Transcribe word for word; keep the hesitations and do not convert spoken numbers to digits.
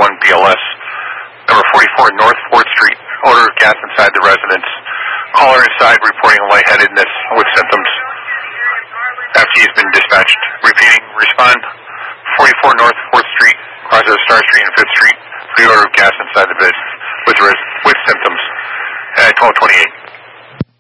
one B L S. Number forty-four North fourth Street, odor of gas inside the residence. Caller inside reporting lightheadedness with symptoms. After he's been dispatched. Repeating, respond. forty-four North fourth Street, crosses Star Street and fifth Street, for the odor of gas inside the bed.